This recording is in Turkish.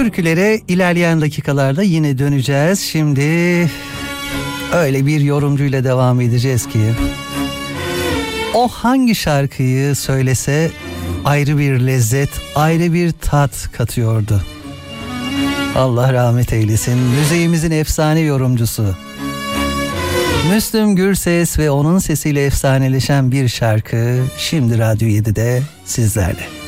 Türkülere ilerleyen dakikalarda yine döneceğiz. Şimdi öyle bir yorumcuyla devam edeceğiz ki o hangi şarkıyı söylese ayrı bir lezzet, ayrı bir tat katıyordu. Allah rahmet eylesin. Müziğimizin efsane yorumcusu Müslüm Gürses ve onun sesiyle efsaneleşen bir şarkı şimdi Radyo 7'de sizlerle.